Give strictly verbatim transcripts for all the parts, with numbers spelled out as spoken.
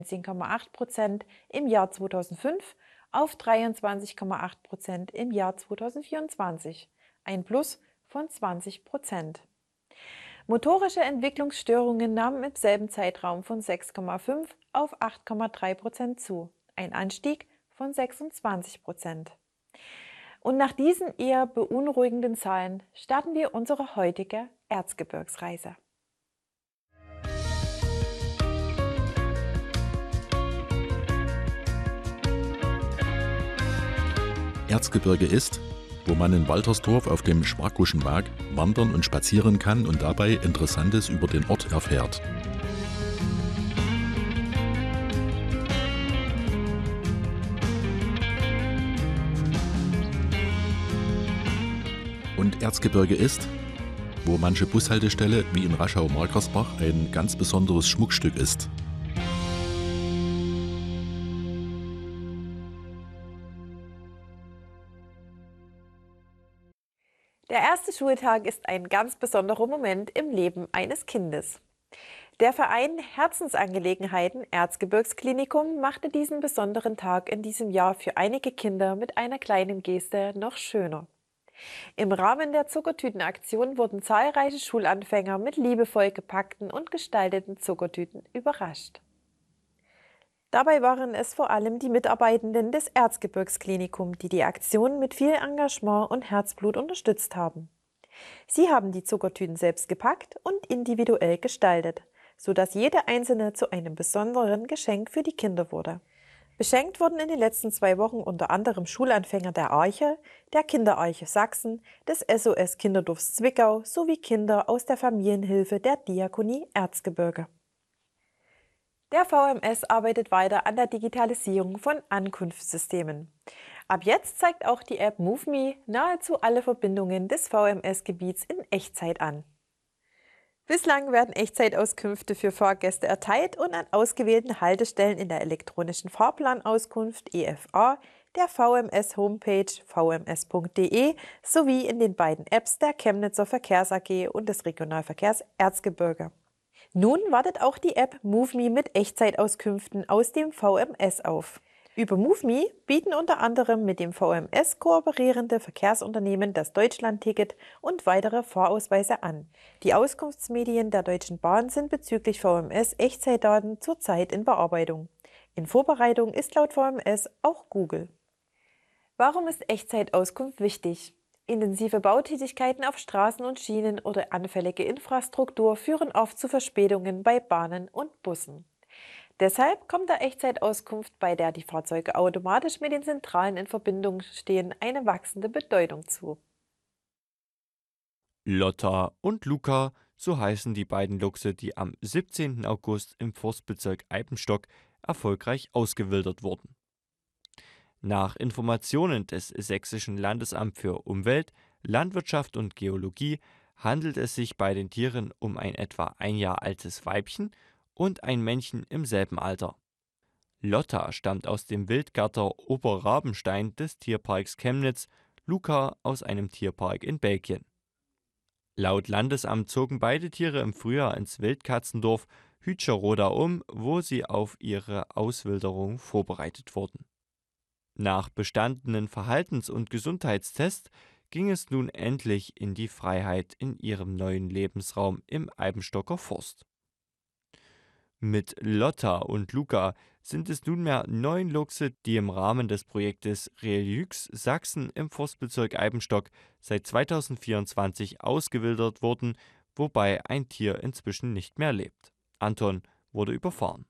neunzehn Komma acht Prozent im Jahr zweitausendfünf auf dreiundzwanzig Komma acht Prozent im Jahr zweitausendvierundzwanzig, ein Plus von zwanzig Prozent. Motorische Entwicklungsstörungen nahmen im selben Zeitraum von sechs Komma fünf auf acht Komma drei Prozent zu, ein Anstieg von sechsundzwanzig Prozent. Und nach diesen eher beunruhigenden Zahlen starten wir unsere heutige Erzgebirgsreise. Erzgebirge ist, wo man in Waltersdorf auf dem Sparkuschenweg wandern und spazieren kann und dabei Interessantes über den Ort erfährt. Und Erzgebirge ist, wo manche Bushaltestelle wie in Raschau-Markersbach ein ganz besonderes Schmuckstück ist. Der erste Schultag ist ein ganz besonderer Moment im Leben eines Kindes. Der Verein Herzensangelegenheiten Erzgebirgsklinikum machte diesen besonderen Tag in diesem Jahr für einige Kinder mit einer kleinen Geste noch schöner. Im Rahmen der Zuckertütenaktion wurden zahlreiche Schulanfänger mit liebevoll gepackten und gestalteten Zuckertüten überrascht. Dabei waren es vor allem die Mitarbeitenden des Erzgebirgsklinikum, die die Aktion mit viel Engagement und Herzblut unterstützt haben. Sie haben die Zuckertüten selbst gepackt und individuell gestaltet, sodass jede einzelne zu einem besonderen Geschenk für die Kinder wurde. Beschenkt wurden in den letzten zwei Wochen unter anderem Schulanfänger der Arche, der Kinderarche Sachsen, des S O S Kinderdorfs Zwickau sowie Kinder aus der Familienhilfe der Diakonie Erzgebirge. Der V M S arbeitet weiter an der Digitalisierung von Ankunftssystemen. Ab jetzt zeigt auch die App MoveMe nahezu alle Verbindungen des V M S-Gebiets in Echtzeit an. Bislang werden Echtzeitauskünfte für Fahrgäste erteilt und an ausgewählten Haltestellen in der elektronischen Fahrplanauskunft E F A, der V M S-Homepage v m s punkt d e sowie in den beiden Apps der Chemnitzer Verkehrs A G und des Regionalverkehrs Erzgebirge. Nun wartet auch die App MoveMe mit Echtzeitauskünften aus dem V M S auf. Über MoveMe bieten unter anderem mit dem V M S kooperierende Verkehrsunternehmen das Deutschlandticket und weitere Fahrausweise an. Die Auskunftsmedien der Deutschen Bahn sind bezüglich V M S-Echtzeitdaten zurzeit in Bearbeitung. In Vorbereitung ist laut V M S auch Google. Warum ist Echtzeitauskunft wichtig? Intensive Bautätigkeiten auf Straßen und Schienen oder anfällige Infrastruktur führen oft zu Verspätungen bei Bahnen und Bussen. Deshalb kommt der Echtzeitauskunft, bei der die Fahrzeuge automatisch mit den Zentralen in Verbindung stehen, eine wachsende Bedeutung zu. Lotta und Luca, so heißen die beiden Luchse, die am siebzehnten August im Forstbezirk Eibenstock erfolgreich ausgewildert wurden. Nach Informationen des Sächsischen Landesamts für Umwelt, Landwirtschaft und Geologie handelt es sich bei den Tieren um ein etwa ein Jahr altes Weibchen und ein Männchen im selben Alter. Lotta stammt aus dem Wildgärter Oberrabenstein des Tierparks Chemnitz, Luca aus einem Tierpark in Belgien. Laut Landesamt zogen beide Tiere im Frühjahr ins Wildkatzendorf Hütscherroda um, wo sie auf ihre Auswilderung vorbereitet wurden. Nach bestandenen Verhaltens- und Gesundheitstests ging es nun endlich in die Freiheit in ihrem neuen Lebensraum im Eibenstocker Forst. Mit Lotta und Luca sind es nunmehr neun Luchse, die im Rahmen des Projektes Reliux Sachsen im Forstbezirk Eibenstock seit zweitausendvierundzwanzig ausgewildert wurden, wobei ein Tier inzwischen nicht mehr lebt. Anton wurde überfahren.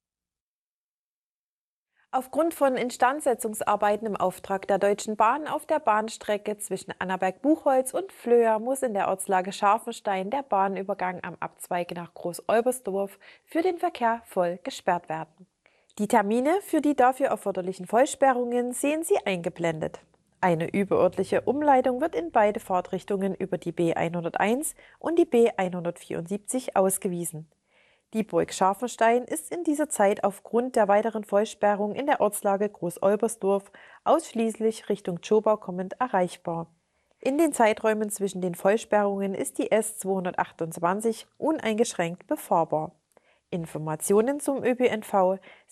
Aufgrund von Instandsetzungsarbeiten im Auftrag der Deutschen Bahn auf der Bahnstrecke zwischen Annaberg-Buchholz und Flöa muss in der Ortslage Scharfenstein der Bahnübergang am Abzweig nach Groß-Olbersdorf für den Verkehr voll gesperrt werden. Die Termine für die dafür erforderlichen Vollsperrungen sehen Sie eingeblendet. Eine überörtliche Umleitung wird in beide Fahrtrichtungen über die B hunderteins und die B hundertvierundsiebzig ausgewiesen. Die Burg Scharfenstein ist in dieser Zeit aufgrund der weiteren Vollsperrung in der Ortslage Groß-Olbersdorf ausschließlich Richtung Tschobau kommend erreichbar. In den Zeiträumen zwischen den Vollsperrungen ist die S zweihundertachtundzwanzig uneingeschränkt befahrbar. Informationen zum ÖPNV